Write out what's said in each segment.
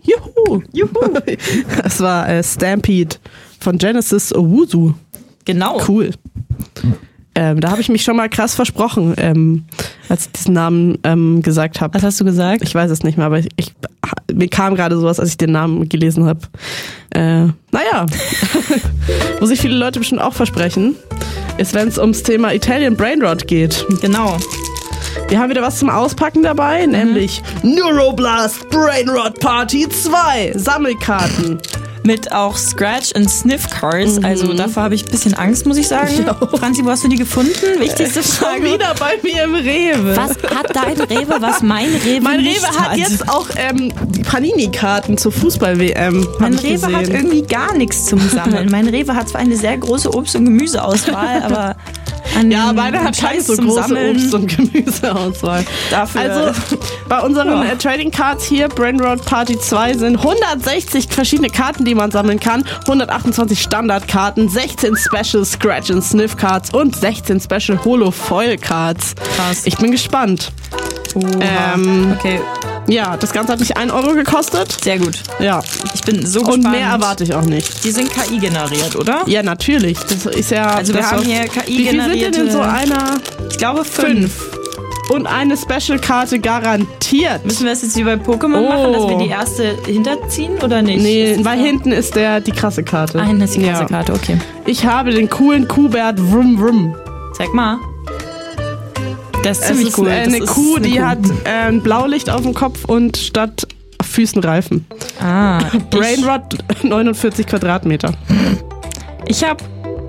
Juhu. Das war Stampede von Genesis Owusu. Genau. Cool. Da habe ich mich schon mal krass versprochen, als ich diesen Namen gesagt habe. Was hast du gesagt? Ich weiß es nicht mehr, aber mir kam gerade sowas, als ich den Namen gelesen habe. Naja, wo sich viele Leute bestimmt auch versprechen, ist, wenn es ums Thema Italian Brainrot geht. Genau. Wir haben wieder was zum Auspacken dabei, nämlich Neuroblast Brainrot Party 2 Sammelkarten. Mit auch Scratch and Sniff Cards. Also davor habe ich ein bisschen Angst, muss ich sagen. Franzi, wo hast du die gefunden? Wichtigste Frage. Schon wieder bei mir im Rewe. Was hat dein Rewe, was mein Rewe Mein nicht Rewe hat jetzt auch die Panini-Karten zur Fußball-WM. Mein Rewe hat irgendwie gar nichts zum Sammeln. Mein Rewe hat zwar eine sehr große Obst- und Gemüseauswahl, aber meine hat keine so große Sammeln. Obst- und Gemüseauswahl. Dafür. Also bei unseren Trading Cards hier, Brainrot Party 2, sind 160 verschiedene Karten, die man sammeln kann. 128 Standardkarten, 16 Special Scratch and Sniff Cards und 16 Special Holo Foil Cards. Krass. Ich bin gespannt. Okay, Ja, das Ganze hat mich 1 Euro gekostet. sehr gut. Ja. Ich bin so gespannt. Und mehr erwarte ich auch nicht. Die sind KI generiert, oder? Ja, natürlich. Das ist ja. Also wir das haben was- hier KI Wie viel sind generierte. denn in so einer? Ich glaube 5. Und eine Special-Karte garantiert. Müssen wir das jetzt wie bei Pokémon machen, dass wir die erste hinterziehen oder nicht? Nee, Ist das weil so? hinten ist die krasse Karte. Ah, hinten ist die krasse Ja. Karte, okay. Ich habe den coolen Kuhbert Vrum Vrum. Zeig mal. Das ist Es ziemlich ist cool. eine Das ist Kuh, eine die Kuh. hat ein Blaulicht auf dem Kopf und statt Füßen Reifen. Brainrot 49 Quadratmeter. Ich habe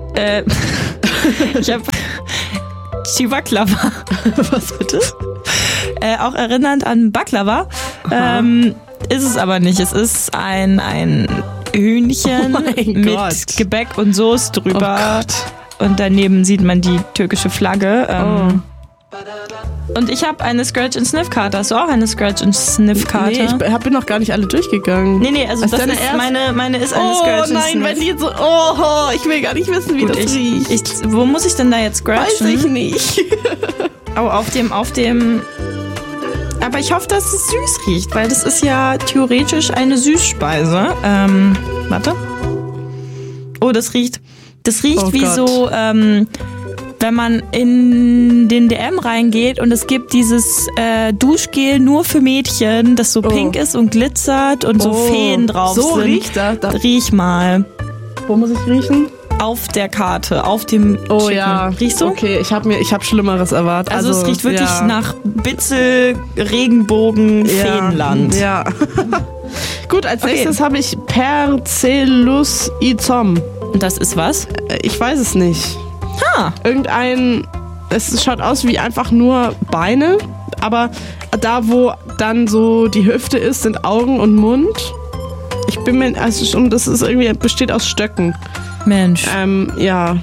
Chivaklava. Was bitte? Auch erinnernd an Baklava. Ist es aber nicht. Es ist ein Hühnchen Oh mein mit Gott. Gebäck und Soße drüber. Oh Gott. Und daneben sieht man die türkische Flagge. Und ich habe eine Scratch-and-Sniff-Karte. Hast du auch eine Scratch-and-Sniff-Karte? Nee, ich bin noch gar nicht alle durchgegangen. Nee, also Was das deine ist erste? meine ist eine Oh Scratch-and-Sniff. nein, wenn die so... Oh, ich will gar nicht wissen, wie das riecht. Wo muss ich denn da jetzt scratchen? Weiß ich nicht. Oh, auf dem... Aber ich hoffe, dass es süß riecht, weil das ist ja theoretisch eine Süßspeise. Warte. Oh, das riecht Oh wie Gott. so, wenn man in den DM reingeht und es gibt dieses Duschgel nur für Mädchen, das so pink ist und glitzert und so Feen drauf so sind. riecht das. Riech mal. Wo muss ich riechen? Auf der Karte, auf dem Oh Chicken. ja. Riechst du? Okay, ich hab Schlimmeres erwartet. Also es riecht wirklich ja. nach Bitzel, Regenbogen, Feenland. Ja. Gut, als nächstes habe ich Percellus Izom. Und das ist was? Ich weiß es nicht. Es schaut aus wie einfach nur Beine, aber da, wo dann so die Hüfte ist, sind Augen und Mund. Ich bin mir, also schon, das ist irgendwie, besteht aus Stöcken. Mensch. Ja.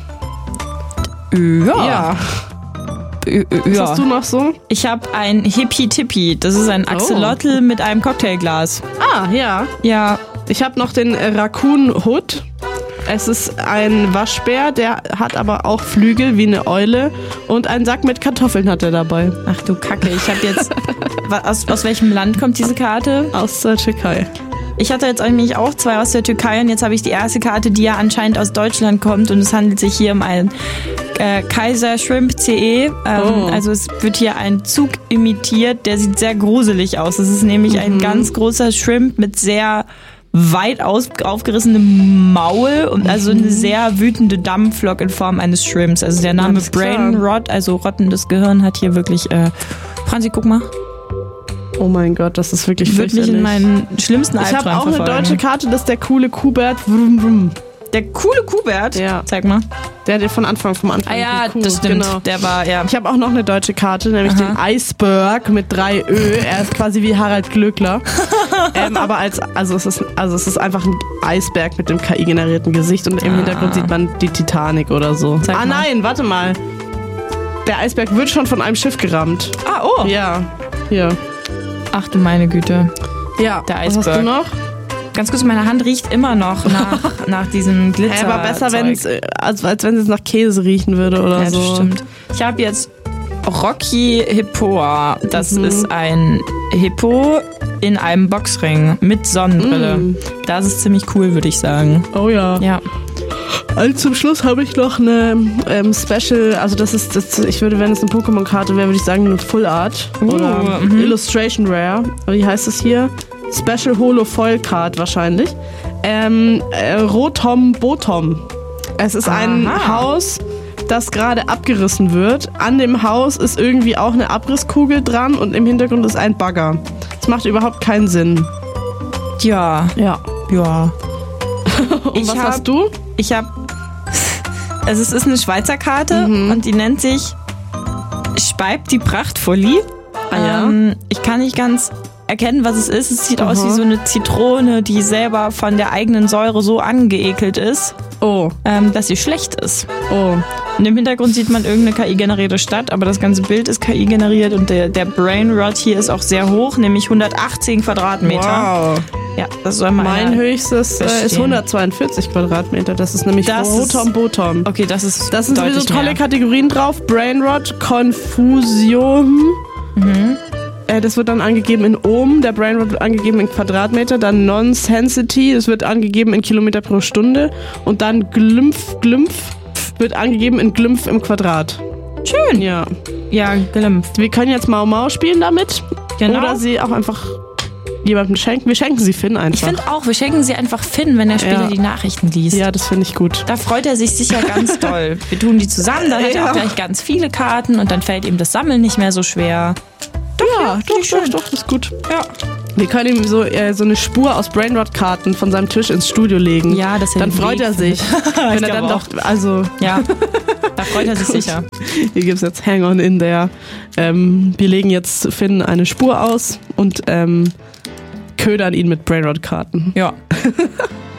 Ja. Was hast du noch so? Ich habe ein Hippie-Tippi. Das ist ein Axolotl mit einem Cocktailglas. Ah, ja. Ja. Ich habe noch den Raccoon Hood. Es ist ein Waschbär, der hat aber auch Flügel wie eine Eule und einen Sack mit Kartoffeln hat er dabei. Ach du Kacke, ich habe jetzt... aus welchem Land kommt diese Karte? Aus der Türkei. Ich hatte jetzt eigentlich auch 2 aus der Türkei und jetzt habe ich die erste Karte, die ja anscheinend aus Deutschland kommt und es handelt sich hier um einen Kaiser Shrimp CE. Also es wird hier ein Zug imitiert, der sieht sehr gruselig aus. Es ist nämlich ein ganz großer Shrimp mit sehr weit aufgerissenem Maul und also eine sehr wütende Dampflok in Form eines Shrimps. Also der Name Brainrot, also rottendes Gehirn, hat hier wirklich... Franzi, guck mal. Oh mein Gott, das ist wirklich Wird mich in meinen schlimmsten Ich Albtraum habe auch verfolgen. eine deutsche Karte, das ist der coole Kuhbert. Vrum, vrum. Der coole Kuhbert? Ja. Zeig mal. Der vom Anfang. Ah ja, Cool. das stimmt. Genau. Der war, ja. Ich habe auch noch eine deutsche Karte, nämlich den Iceberg mit 3 Ö. Er ist quasi wie Harald Glöckler. Aber es ist einfach ein Eisberg mit dem KI-generierten Gesicht und im Hintergrund sieht man die Titanic oder so. Zeig mal. Nein, warte mal. Der Eisberg wird schon von einem Schiff gerammt. Ah, oh. Ja, hier. Ach du meine Güte. Ja, Der was hast Eisberg. du noch? Ganz kurz, meine Hand riecht immer noch nach diesem Glitzer. Aber besser, als wenn es nach Käse riechen würde oder Ja, so. das stimmt. Ich habe jetzt Rocky Hippoa. Das ist ein Hippo in einem Boxring mit Sonnenbrille. Das ist ziemlich cool, würde ich sagen. Oh ja. Ja. Also zum Schluss habe ich noch eine Special, also ich würde, wenn es eine Pokémon-Karte wäre, würde ich sagen eine Full Art oder Illustration Rare. Wie heißt es hier? Special Holo Foil Card wahrscheinlich. Rotom Botom. Es ist ein Haus, das gerade abgerissen wird. An dem Haus ist irgendwie auch eine Abrisskugel dran und im Hintergrund ist ein Bagger. Das macht überhaupt keinen Sinn. Ja. Und was hast du? Also es ist eine Schweizer Karte und die nennt sich Speib die Prachtfolie. Ich kann nicht ganz erkennen, was es ist. Es sieht aus wie so eine Zitrone, die selber von der eigenen Säure so angeekelt ist, dass sie schlecht ist. Und im Hintergrund sieht man irgendeine KI-generierte Stadt, aber das ganze Bild ist KI-generiert und der Brainrot hier ist auch sehr hoch, nämlich 118 Quadratmeter. Wow. Ja, das soll man Mein höchstes ist 142 Quadratmeter. Das ist nämlich Rotom Botom. Okay, das ist Da sind sowieso tolle Kategorien drauf. Brainrot, Confusion. Das wird dann angegeben in Ohm. Der Brainrot wird angegeben in Quadratmeter. Dann Non-Sensity, das wird angegeben in Kilometer pro Stunde. Und dann Glymph wird angegeben in Glymph im Quadrat. Schön. Ja. Ja, Glymph. Wir können jetzt Mau Mau spielen damit. Genau. Oder sie auch einfach jemandem schenken. Wir schenken sie Finn einfach. Ich finde auch, wir schenken sie einfach Finn, wenn der Spieler die Nachrichten liest. Ja, das finde ich gut. Da freut er sich sicher ganz doll. Wir tun die zusammen, dann hat er auch gleich ganz viele Karten und dann fällt ihm das Sammeln nicht mehr so schwer. Doch, das ist gut. Ja. Wir können ihm so eine Spur aus Brainrot-Karten von seinem Tisch ins Studio legen. Ja, dass er dann freut er sich. Wenn er dann doch, also... Ja, da freut er sich sicher. Hier gibt es jetzt Hang on in there. Wir legen jetzt Finn eine Spur aus und ködern ihn mit Brainrot-Karten. Ja.